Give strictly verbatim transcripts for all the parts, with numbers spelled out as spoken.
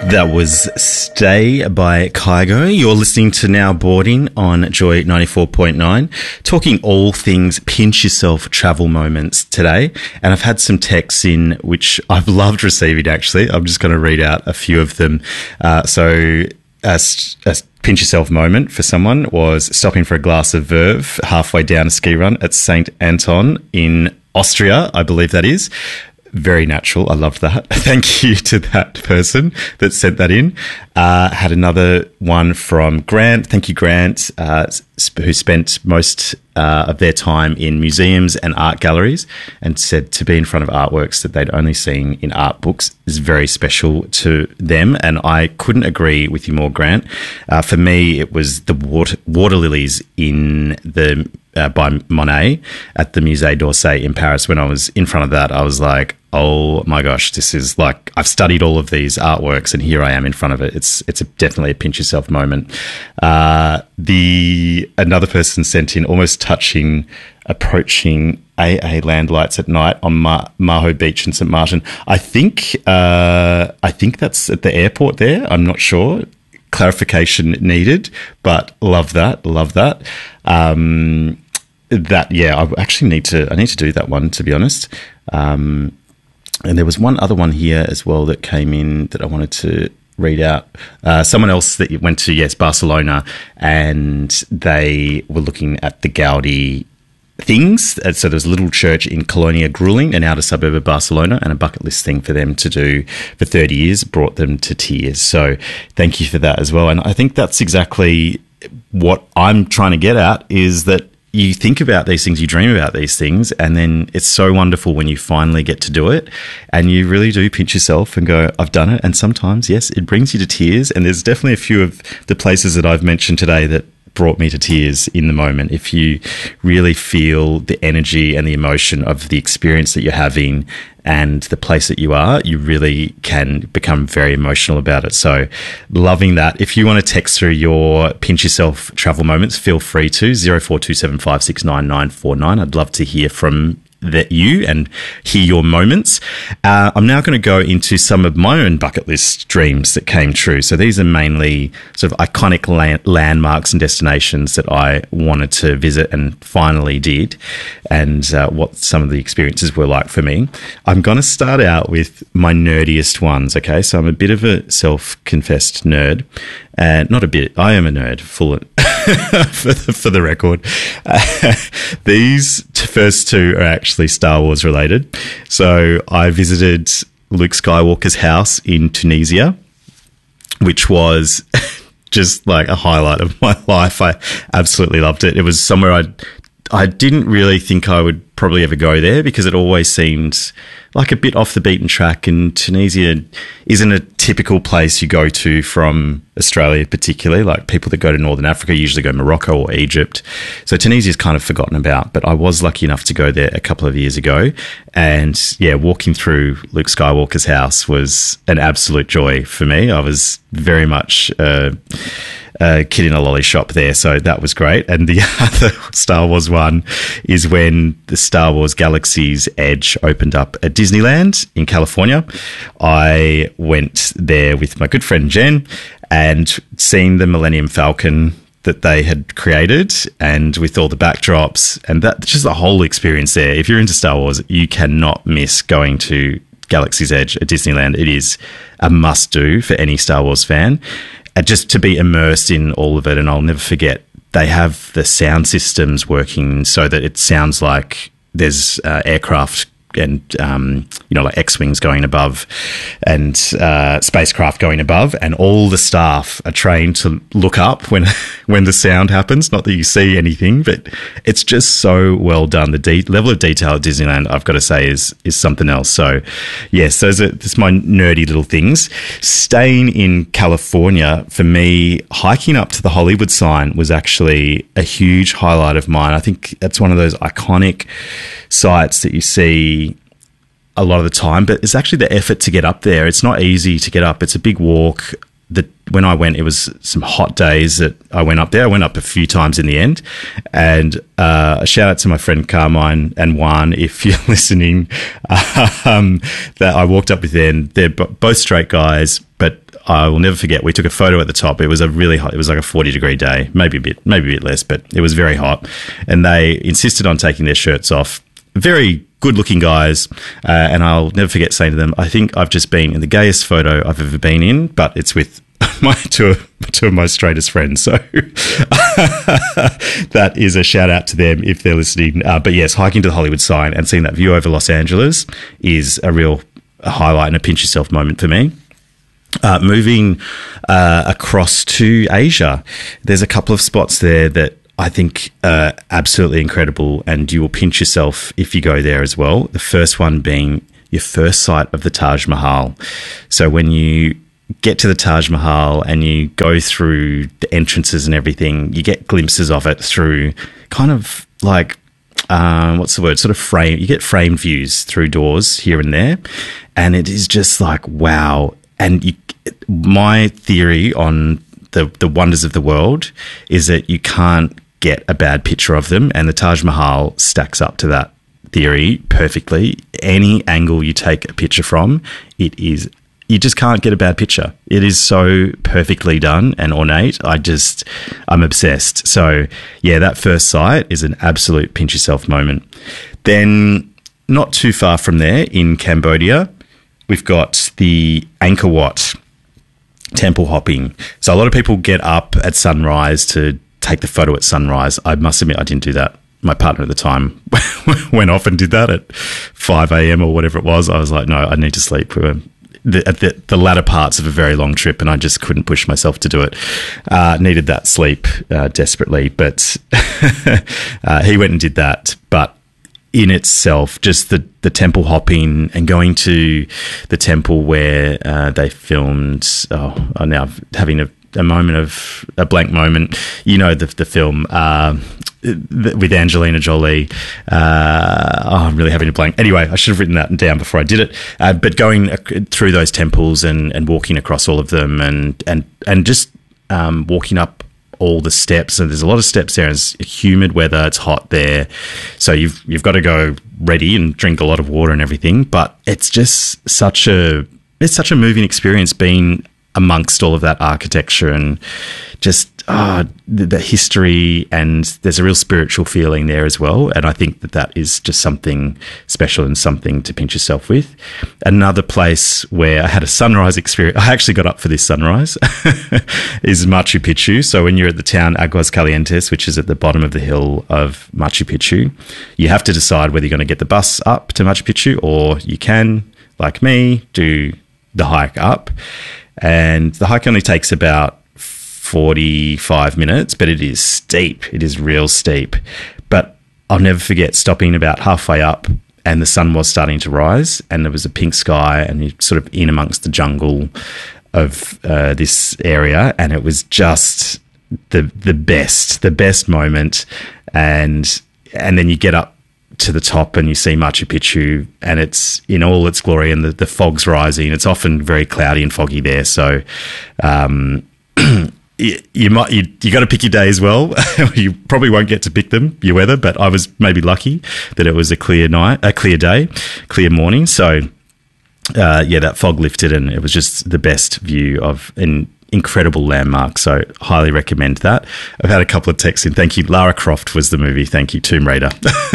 That was Stay by Kygo. You're listening to Now Boarding on Joy ninety-four point nine, talking all things pinch yourself travel moments today. And I've had some texts in which I've loved receiving, actually. I'm just going to read out a few of them. Uh, so a, a pinch yourself moment for someone was stopping for a glass of Verve halfway down a ski run at Saint Anton in Austria, I believe that is. Very natural. I loved that. Thank you to that person that sent that in. Uh, had another one from Grant. Thank you, Grant, uh, who spent most uh, of their time in museums and art galleries and said to be in front of artworks that they'd only seen in art books is very special to them. And I couldn't agree with you more, Grant. Uh, for me, it was the water, water lilies in the Uh, by Monet at the Musée d'Orsay in Paris. When I was in front of that, I was like, oh my gosh, this is like, I've studied all of these artworks and here I am in front of it. It's it's a, definitely a pinch yourself moment. Uh, the another person sent in almost touching approaching A A land lights at night on Mar- Maho Beach in Saint Martin. I think uh, I think that's at the airport there. I'm not sure. Clarification needed, but love that, love that. Um, that yeah, I actually need to. I need to do that one, to be honest. Um, and there was one other one here as well that came in that I wanted to read out. Uh, someone else that went to yes Barcelona, and they were looking at the Gaudi things. So there's a little church in Colonia Grueling, an outer suburb of Barcelona, and a bucket list thing for them to do for thirty years brought them to tears. So thank you for that as well. And I think that's exactly what I'm trying to get at, is that you think about these things, you dream about these things, and then it's so wonderful when you finally get to do it and you really do pinch yourself and go, I've done it. And sometimes, yes, it brings you to tears. And there's definitely a few of the places that I've mentioned today that brought me to tears in the moment. If you really feel the energy and the emotion of the experience that you're having and the place that you are, you really can become very emotional about it. So loving that. If you want to text through your pinch yourself travel moments, feel free to zero four two seven five six nine nine four nine. I'd love to hear from that you and hear your moments. Uh, I'm now going to go into some of my own bucket list dreams that came true. So these are mainly sort of iconic land- landmarks and destinations that I wanted to visit and finally did, and uh, what some of the experiences were like for me. I'm going to start out with my nerdiest ones, okay? So I'm a bit of a self-confessed nerd. Uh, not a bit. I am a nerd, full of, for, the, for the record. Uh, these t- first two are actually Star Wars related. So I visited Luke Skywalker's house in Tunisia, which was just like a highlight of my life. I absolutely loved it. It was somewhere I I didn't really think I would probably ever go there, because it always seemed like a bit off the beaten track, and Tunisia isn't a typical place you go to from Australia particularly. Like people that go to Northern Africa usually go to Morocco or Egypt. So Tunisia is kind of forgotten about, but I was lucky enough to go there a couple of years ago. And yeah, walking through Luke Skywalker's house was an absolute joy for me. I was very much uh, a kid in a lolly shop there, so that was great. And the other Star Wars one is when the Star Wars Galaxy's Edge opened up at Disneyland in California. I went there with my good friend Jen and seen the Millennium Falcon that they had created, and with all the backdrops and that, just the whole experience there. If you're into Star Wars, you cannot miss going to Galaxy's Edge at Disneyland. It is a must do for any Star Wars fan. And just to be immersed in all of it. And I'll never forget, they have the sound systems working so that it sounds like there's uh, aircraft and, um, you know, like X-Wings going above and uh, spacecraft going above, and all the staff are trained to look up when when the sound happens. Not that you see anything, but it's just so well done. The de- level of detail at Disneyland, I've got to say, is is something else. So, yes, those are just my nerdy little things. Staying in California, for me, hiking up to the Hollywood sign was actually a huge highlight of mine. I think that's one of those iconic sites that you see a lot of the time, but it's actually the effort to get up there. It's not easy to get up. It's a big walk. The, when I went, it was some hot days that I went up there. I went up a few times in the end. And uh, a shout out to my friend Carmine and Juan, if you're listening, um, that I walked up with them. They're b- both straight guys, but I will never forget. We took a photo at the top. It was a really hot. It was like a forty degree day, maybe a bit, maybe a bit less, but it was very hot. And they insisted on taking their shirts off. Very good looking guys. Uh, and I'll never forget saying to them, I think I've just been in the gayest photo I've ever been in, but it's with my two of, two of my straightest friends. So that is a shout out to them if they're listening. Uh, but yes, hiking to the Hollywood sign and seeing that view over Los Angeles is a real highlight and a pinch yourself moment for me. Uh, moving uh, across to Asia, there's a couple of spots there that I think are absolutely incredible, and you will pinch yourself if you go there as well. The first one being your first sight of the Taj Mahal. So when you get to the Taj Mahal and you go through the entrances and everything, you get glimpses of it through kind of like, um, what's the word? Sort of frame. You get framed views through doors here and there, and it is just like, wow. And you, my theory on the, the wonders of the world is that you can't get a bad picture of them, and the Taj Mahal stacks up to that theory perfectly. Any angle you take a picture from, it is, you just can't get a bad picture. It is so perfectly done and ornate. I just, I'm obsessed. So yeah, that first sight is an absolute pinch yourself moment. Then not too far from there in Cambodia, we've got the Angkor Wat temple hopping. So a lot of people get up at sunrise to take the photo at sunrise. I must admit, I didn't do that. My partner at the time went off and did that at five a.m. or whatever it was. I was like, no, I need to sleep. We were the, at the, the latter parts of a very long trip, and I just couldn't push myself to do it. Uh, needed that sleep uh, desperately, but uh, he went and did that. But in itself, just the, the temple hopping and going to the temple where uh, they filmed, oh, I'm now having a, a moment of, a blank moment, you know, the, the film uh, with Angelina Jolie. Uh, oh, I'm really having a blank. Anyway, I should have written that down before I did it. Uh, but going through those temples and, and walking across all of them and, and, and just um, walking up all the steps, and there's a lot of steps there. It's humid weather, it's hot there, so you've you've got to go ready and drink a lot of water and everything. But it's just such a it's such a moving experience being amongst all of that architecture and just uh, the, the history, and there's a real spiritual feeling there as well. And I think that that is just something special and something to pinch yourself with. Another place where I had a sunrise experience, I actually got up for this sunrise, is Machu Picchu. So when you're at the town Aguas Calientes, which is at the bottom of the hill of Machu Picchu, you have to decide whether you're going to get the bus up to Machu Picchu, or you can, like me, do the hike up. And the hike only takes about forty-five minutes, but it is steep. It is real steep. But I'll never forget stopping about halfway up, and the sun was starting to rise, and there was a pink sky, and you're sort of in amongst the jungle of uh, this area, and it was just the the best, the best moment. And and then you get up to the top and you see Machu Picchu, and it's in all its glory, and the, the fog's rising. It's often very cloudy and foggy there. So, um, you, you might, you, you got to pick your day as well. You probably won't get to pick them, your weather, but I was maybe lucky that it was a clear night, a clear day, clear morning. So, uh, yeah, that fog lifted, and it was just the best view of an incredible landmark. So highly recommend that. I've had a couple of texts in. Thank you. Lara Croft was the movie. Thank you. Tomb Raider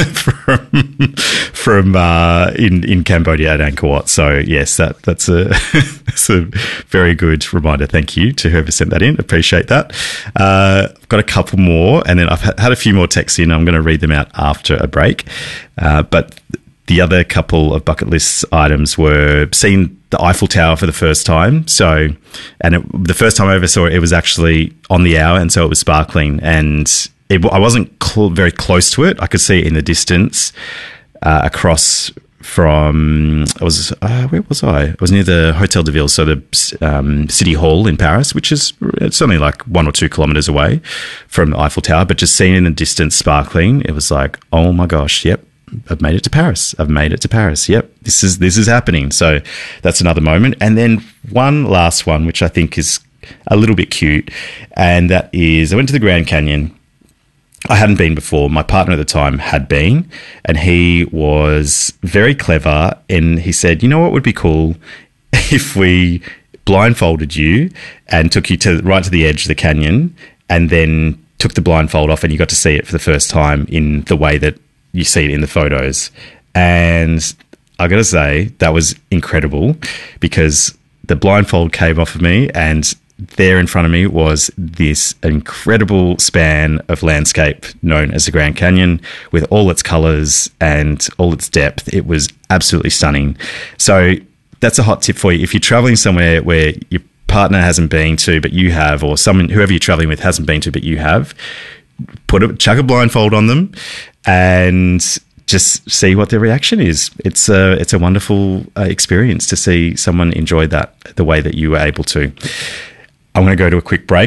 from from uh, in in Cambodia at Angkor Wat. So yes, that that's a that's a very good reminder. Thank you to whoever sent that in. Appreciate that. Uh, I've got a couple more, and then I've had a few more texts in. I'm going to read them out after a break. Uh, but the other couple of bucket list items were seeing the Eiffel Tower for the first time. So, and it, the first time I ever saw it, it was actually on the hour, and so it was sparkling. And it, I wasn't cl- very close to it. I could see it in the distance uh, across from, I was, uh, where was I? I was near the Hotel de Ville, so the um, City Hall in Paris, which is, it's only like one or two kilometres away from the Eiffel Tower, but just seeing it in the distance sparkling, it was like, oh my gosh, yep. I've made it to Paris. I've made it to Paris. Yep, this is this is happening. So that's another moment. And then one last one, which I think is a little bit cute, and that is I went to the Grand Canyon. I hadn't been before. My partner at the time had been, and he was very clever. And he said, "You know what would be cool if we blindfolded you and took you to right to the edge of the canyon, and then took the blindfold off, and you got to see it for the first time in the way that you see it in the photos. And I got to say, that was incredible, because the blindfold came off of me, and there in front of me was this incredible span of landscape known as the Grand Canyon, with all its colours and all its depth. It was absolutely stunning. So that's a hot tip for you. If you're travelling somewhere where your partner hasn't been to, but you have, or someone, whoever you're travelling with hasn't been to, but you have, put a, chuck a blindfold on them and just see what their reaction is. It's a, it's a wonderful uh, experience to see someone enjoy that the way that you were able to. I'm going to go to a quick break.